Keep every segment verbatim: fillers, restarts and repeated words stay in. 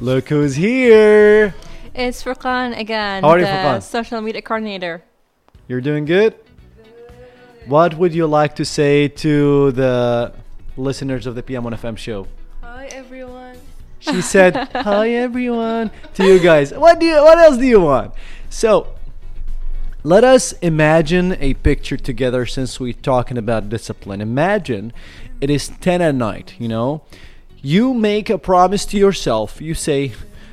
Look who's here. It's Furqan again, How are you, the Furqan? social media coordinator. You're doing good? What would you like to say to the listeners of the P M one F M show? Hi everyone. She said, hi everyone, to you guys. What do you, what else do you want? So, let us imagine a picture together since we're talking about discipline. Imagine it is ten at night, you know? You make a promise to yourself. You say,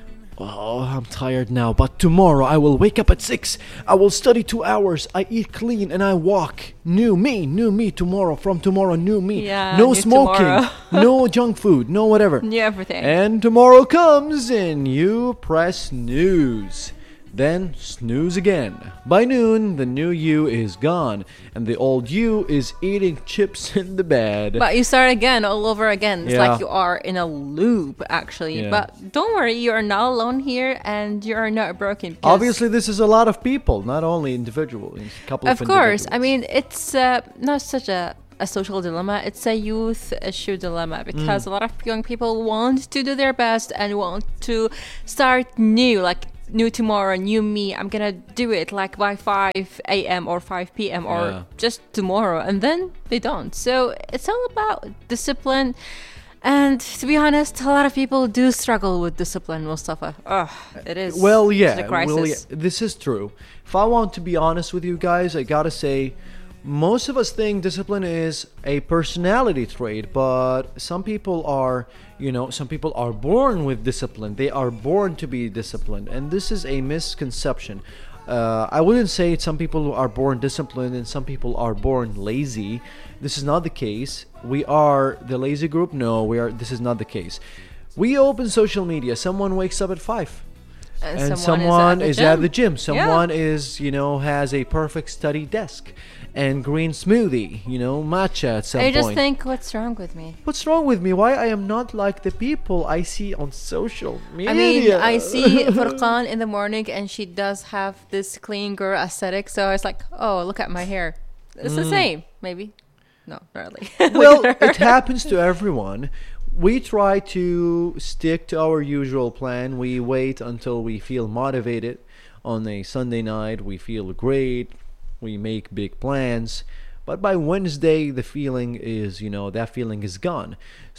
oh, I'm tired now, but tomorrow I will wake up at six. I will study two hours. I eat clean and I walk. New me, new me tomorrow. From tomorrow, new me. Yeah, no new smoking, tomorrow. no junk food, no whatever. New everything. And tomorrow comes and you press snooze. Then snooze again. By noon, the new you is gone, and the old you is eating chips in the bed. But you start again, all over again. It's Yeah. like you are in a loop, actually. Yeah. But don't worry, you are not alone here, and you are not broken. because- Obviously, this is a lot of people, not only individual. It's a couple of, Of course. I individuals. mean, it's uh, not such a, a social dilemma. It's a youth issue dilemma because Mm. a lot of young people want to do their best and want to start new, like new tomorrow, new me. I'm gonna do it like by five a.m. or five p.m. or Yeah. just tomorrow, and then they don't. So it's all about discipline. And to be honest, a lot of people do struggle with discipline, Mustafa. Ugh, it is. Well, it's yeah, a crisis. well, yeah, this is true. If I want to be honest with you guys, I gotta say, most of us think discipline is a personality trait, but some people are, you know, some people are born with discipline. They are born to be disciplined, and this is a misconception. Uh, I wouldn't say some people are born disciplined and some people are born lazy. This is not the case. We are the lazy group. No, we are. This is not the case. We open social media. Someone wakes up at five. And, And someone, someone is, is at at the the gym. gym. Someone is, you know, has a perfect study desk and green smoothie, you know, matcha at some I point. just think, what's wrong with me? What's wrong with me? Why I am not like the people I see on social media? I mean, I see Furqan in the morning and she does have this clean girl aesthetic. So I was like, oh, look at my hair. It's the same, maybe. No, not really. Mm. Well, it happens to everyone. We try to stick to our usual plan. We wait until we feel motivated. On a Sunday night, we feel great. We make big plans. But by Wednesday, the feeling is, you know, that feeling is gone.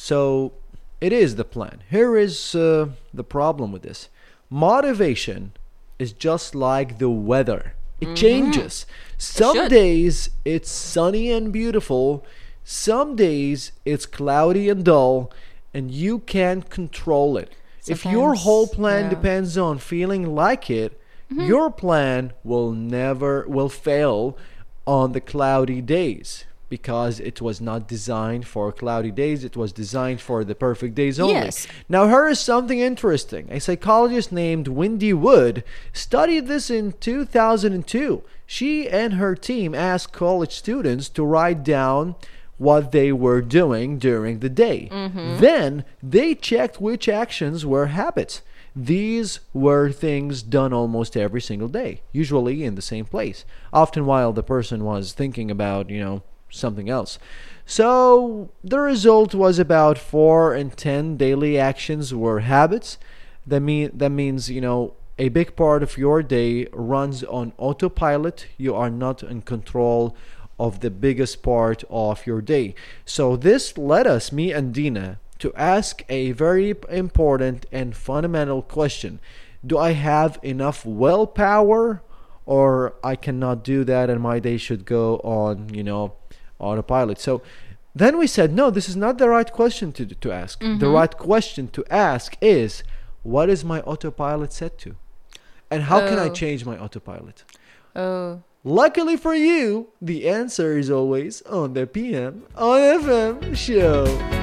So it is the plan. Here is uh, the problem with this. Motivation is just like the weather. It changes. Some should. days it's sunny and beautiful. Some days it's cloudy and dull, and you can't control it. If your Sometimes, whole plan yeah. depends on feeling like it, your plan will never will fail on the cloudy days because it was not designed for cloudy days. It was designed for the perfect days only. Yes. Now, here is something interesting. A psychologist named Wendy Wood studied this in two thousand two. She and her team asked college students to write down what they were doing during the day. Then they checked which actions were habits. These were things done almost every single day, usually in the same place, often while the person was thinking about, you know, something else. So the result was about four and ten daily actions were habits. That mean that means, you know, a big part of your day runs on autopilot. You are not in control of the biggest part of your day. So this led us, me and Dina, to ask a very important and fundamental question. Do I have enough willpower, or I cannot do that and my day should go on, you know, autopilot? So then we said, no, this is not the right question to, to ask. The right question to ask is, what is my autopilot set to? And how can I Oh. change my autopilot? Oh. Luckily for you, the answer is always on the P M on F M show.